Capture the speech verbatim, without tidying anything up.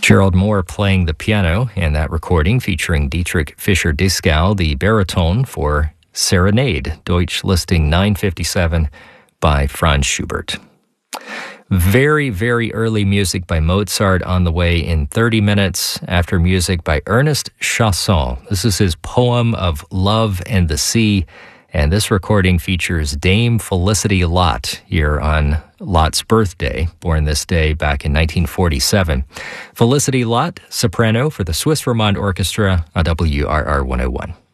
Gerald Moore playing the piano in that recording, featuring Dietrich Fischer-Dieskau, the baritone, for Serenade, Deutsch listing nine fifty-seven by Franz Schubert. Very, very early music by Mozart on the way in thirty minutes, after music by Ernest Chausson. This is his poem of Love and the Sea, and this recording features Dame Felicity Lott here on Lott's birthday, born this day back in nineteen forty-seven. Felicity Lott, soprano for the Swiss Romand Orchestra on W R R one oh one.